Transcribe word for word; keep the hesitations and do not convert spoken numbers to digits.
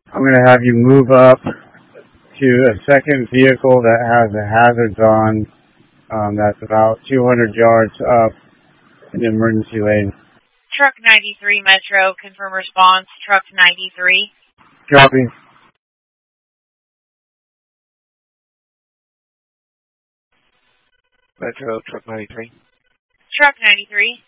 I'm going to have you move up to a second vehicle that has the hazards on. Um, that's about two hundred yards up in the emergency lane. Truck ninety-three Metro, confirm response. Truck ninety-three. Copy. Metro, truck ninety-three. Truck ninety-three.